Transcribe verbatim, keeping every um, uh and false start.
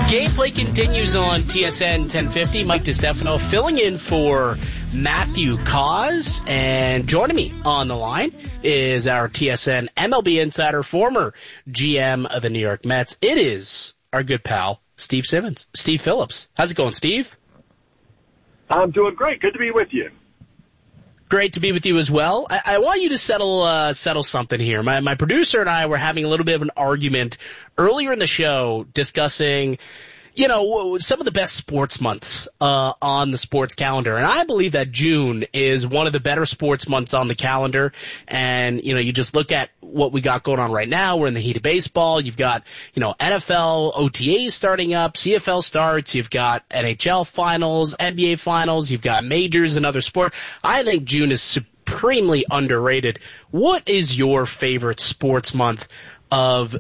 Gameplay continues on T S N ten fifty. Mike DiStefano filling in for Matthew Cause. And joining me on the line is our T S N M L B insider, former G M of the New York Mets. It is our good pal, Steve Simmons. Steve Phillips. How's it going, Steve? I'm doing great. Good to be with you. Great to be with you as well. I, I want you to settle uh, settle something here. My, my producer and I were having a little bit of an argument earlier in the show discussing, you know, some of the best sports months uh, on the sports calendar. And I believe that June is one of the better sports months on the calendar. And, you know, you just look at what we got going on right now. We're in the heat of baseball. You've got, you know, N F L O T As starting up, C F L starts. You've got N H L finals, N B A finals. You've got majors and other sports. I think June is supremely underrated. What is your favorite sports month of